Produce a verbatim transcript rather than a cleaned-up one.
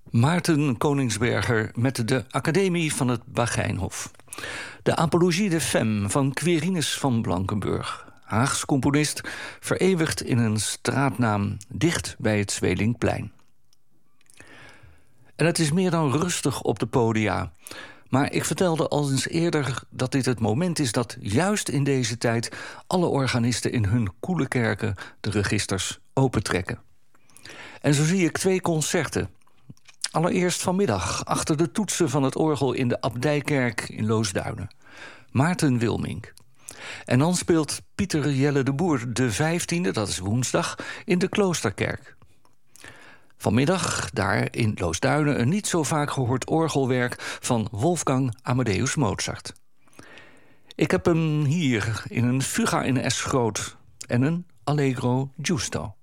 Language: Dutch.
Maarten Koningsberger met de Academie van het Bagijnhof. De Apologie de Femme van Quirinus van Blankenburg. Haags componist, vereeuwigd in een straatnaam dicht bij het Zwelingplein. En het is meer dan rustig op de podia. Maar ik vertelde al eens eerder dat dit het moment is dat juist in deze tijd alle organisten in hun koele kerken de registers opentrekken. En zo zie ik twee concerten. Allereerst vanmiddag achter de toetsen van het orgel in de Abdijkerk in Loosduinen. Maarten Wilmink. En dan speelt Pieter Jelle de Boer de vijftiende, dat is woensdag, in de Kloosterkerk. Vanmiddag daar in Loosduinen een niet zo vaak gehoord orgelwerk van Wolfgang Amadeus Mozart. Ik heb hem hier in een fuga in S groot en een Allegro giusto.